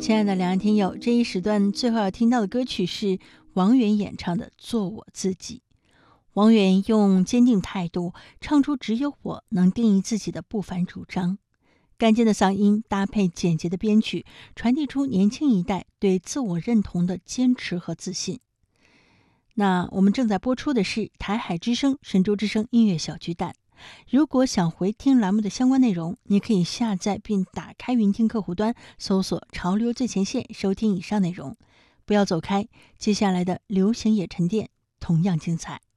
亲爱的两岸听友，这一时段最后要听到的歌曲是王源演唱的《做我自己》。王源用坚定态度唱出只有我能定义自己的不凡主张，干净的嗓音搭配简洁的编曲，传递出年轻一代对自我认同的坚持和自信。那我们正在播出的是台海之声神州之声音乐小巨蛋。如果想回听栏目的相关内容，你可以下载并打开云听客户端，搜索潮流最前线，收听以上内容。不要走开，接下来的流行也沉淀同样精彩。